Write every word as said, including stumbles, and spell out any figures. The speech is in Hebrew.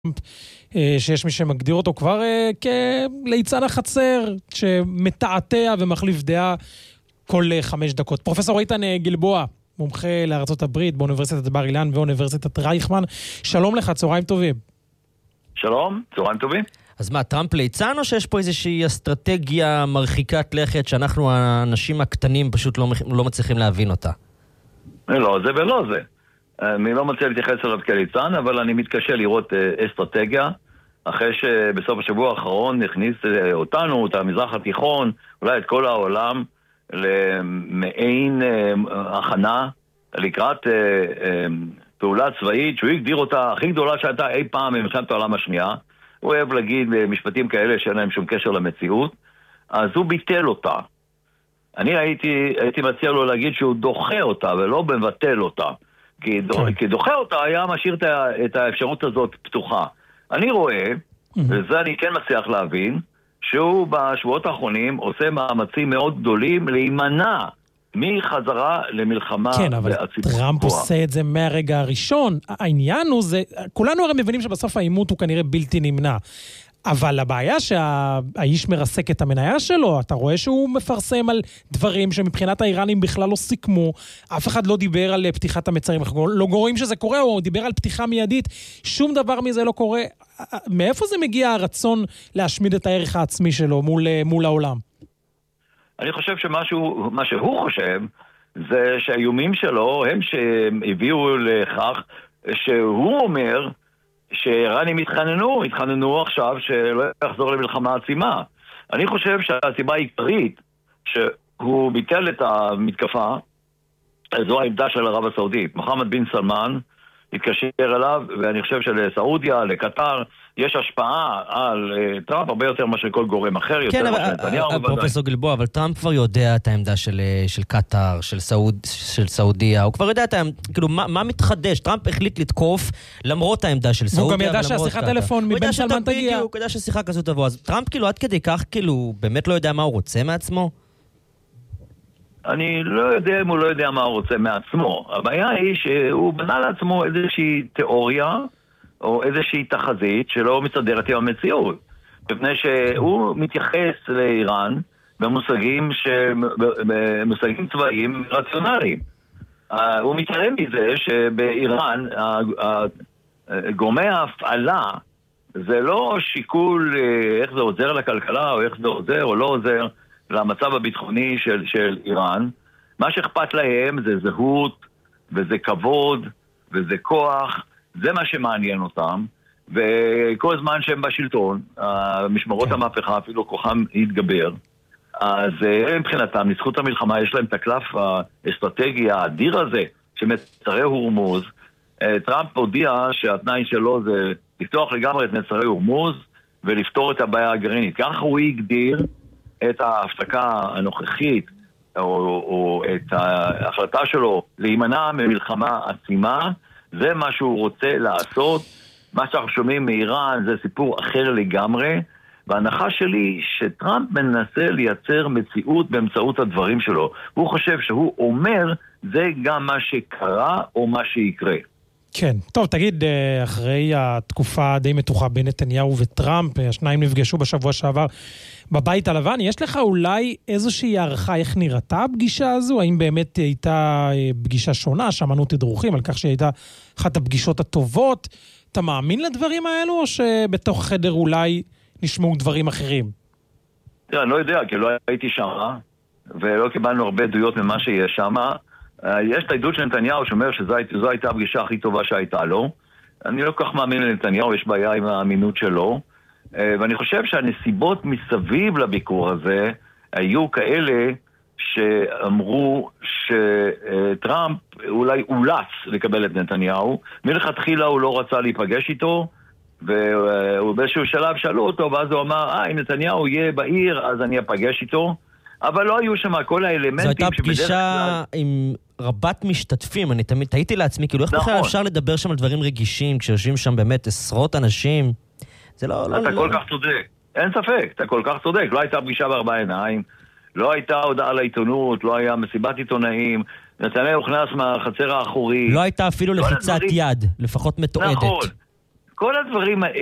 שיש מי שמגדיר אותו כבר כליצן החצר, שמתעתע ומחליף דעה כל חמש דקות. פרופסור איתן גלבוע, מומחה לארצות הברית באוניברסיטת בר אילן ואוניברסיטת רייכמן. שלום לך, צהריים טובים. שלום, צהריים טובים. אז מה, טראמפ ליצן או שיש פה איזושהי אסטרטגיה מרחיקת לכת שאנחנו האנשים הקטנים פשוט לא, לא מצליחים להבין אותה? לא, זה ולא זה. אני לא מציע להתייחס אליו כליצן, אבל אני מתקשה לראות אסטרטגיה, אחרי שבסוף השבוע האחרון נכניס אותנו, את המזרח התיכון, אולי את כל העולם, למעין הכנה לקראת פעולה צבאית, שהוא הגדיר אותה הכי גדולה שהייתה אי פעם במלחמת העולם השנייה. הוא אוהב להגיד משפטים כאלה שאין להם שום קשר למציאות, אז הוא ביטל אותה. אני הייתי, הייתי מציע לו להגיד שהוא דוחה אותה ולא מבטל אותה. כי, דוח, כי דוחה אותה היה משאיר את, את האפשרות הזאת פתוחה. אני רואה, וזה אני כן מצליח להבין, שהוא בשבועות האחרונים עושה מאמצים מאוד גדולים להימנע מחזרה למלחמה. כן, אבל טראמפ עושה את זה מהרגע הראשון. העניין הוא זה, כולנו הרי מבינים שבסוף העימות הוא כנראה בלתי נמנע. אבל הבעיה שהאיש מרסק את המניה שלו, אתה רואה שהוא מפרסם על דברים שמבחינת האיראנים בכלל לא סיכמו, אף אחד לא דיבר על פתיחת המצרים, לא רואים שזה קורה, הוא דיבר על פתיחה מיידית, שום דבר מזה לא קורה. מאיפה זה מגיע הרצון להשמיד את הערך העצמי שלו מול, מול העולם? אני חושב שמשהו, מה שהוא חושב, זה שהאיומים שלו הם שהביאו לכך שהוא אומר שאיראנים התחננו, התחננו עכשיו שלא יחזור למלחמה עצימה. אני חושב שהסיבה העיקרית שהוא ביטל את המתקפה, זו העמדה של ערב הסעודית. מוחמד בן סלמן התקשר אליו, ואני חושב שלסעודיה, לקטר, יש השפעה על uh, טראמפ הרבה יותר מה שכל גורם אחר. כן, אבל, פרופסור גלבוע, אבל טראמפ כבר יודע את העמדה של, של קטר, של, סעוד, של סעודיה, הוא כבר יודע את העמדה, כאילו, מה, מה מתחדש? טראמפ החליט לתקוף למרות העמדה של סעודיה. הוא גם ידע שהשיחת טלפון מבן סלמן תגיע. הוא ידע שהשיחה כזאת תבוא, אז טראמפ כאילו עד כדי כך, כאילו, באמת לא יודע מה הוא רוצה מעצמו? אני לא יודע אם הוא לא יודע מה הוא רוצה מעצמו. הבעיה היא שהוא בנה לעצמו איזושהי תיאוריה, או איזושהי תחזית שלא מצדרת עם המציאות. מפני שהוא מתייחס לאיראן במושגים, ש... במושגים צבאיים רציונליים. הוא מתעלם מזה שבאיראן גורמי ההפעלה זה לא שיקול איך זה עוזר לכלכלה, או איך זה עוזר או לא עוזר למצב הביטחוני של, של איראן. מה שאכפת להם זה זהות, וזה כבוד, וזה כוח, זה מה שמעניין אותם, וכל זמן שהם בשלטון, משמרות כן. המהפכה אפילו כוחם יתגבר, אז מבחינתם, לזכות המלחמה, יש להם את הקלף האסטרטגי האדיר הזה, שמצרי הורמוז. טראמפ הודיע שהתנאי שלו זה לפתוח לגמרי את מצרי הורמוז, ולפתור את הבעיה הגרעינית. כך הוא הגדיר את ההפסקה הנוכחית, או, או את ההחלטה שלו להימנע ממלחמה עצימה. זה מה שהוא רוצה לעשות. מה שאנחנו שומעים מאיראן זה סיפור אחר לגמרי, וההנחה שלי שטראמפ מנסה לייצר מציאות באמצעות הדברים שלו. הוא חושב שהוא אומר זה גם מה שקרה או מה שיקרה. כן, טוב, תגיד, אחרי התקופה די מתוחה בין נתניהו וטראמפ, השניים נפגשו בשבוע שעבר בבית הלבן, יש לך אולי איזושהי הערכה איך נראתה הפגישה הזו? האם באמת הייתה פגישה שונה? שמענו תדרוכים על כך שהייתה אחת הפגישות הטובות. אתה מאמין לדברים האלו, או שבתוך חדר אולי נשמעו דברים אחרים? תראה, אני לא יודע, כי לא הייתי שמה, ולא קיבלנו הרבה עדויות ממה שיש שמה. יש את העדות של נתניהו שאומר שזו הייתה הפגישה הכי טובה שהייתה לו. אני לא כך מאמין לנתניהו, יש בעיה עם האמינות שלו. ואני חושב שהנסיבות מסביב לביקור הזה היו כאלה שאמרו שטראמפ אולי אולץ לקבל את נתניהו. מלכתחילה הוא לא רצה להיפגש איתו, ובאיזשהו שלב שאלו אותו, ואז הוא אמר, אה, אם נתניהו יהיה בעיר, אז אני אפגש איתו. אבל לא היו שם כל האלמנטים. זו הייתה פגישה עם רבת משתתפים, אני תמיד הייתי לעצמי, כאילו איך בכלל אפשר לדבר שם על דברים רגישים, כשיושבים שם באמת עשרות אנשים, זה לא... אתה כל כך צודק, אין ספק, אתה כל כך צודק, לא הייתה פגישה בארבע עיניים, לא הייתה הודעה לעיתונות, לא היה מסיבת עיתונאים, נתניהו הוכנס מהחצר האחורי. לא הייתה אפילו לחיצת יד, לפחות מתועדת. נכון. כל הדברים האלה